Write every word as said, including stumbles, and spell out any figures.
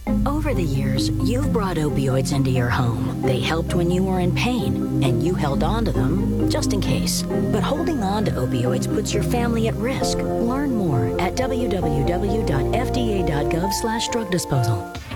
Over the years, you've brought opioids into your home. They helped when you were in pain, and you held on to them just in case. But holding on to opioids puts your family at risk. Learn more at w w w dot f d a dot gov slash drug disposal.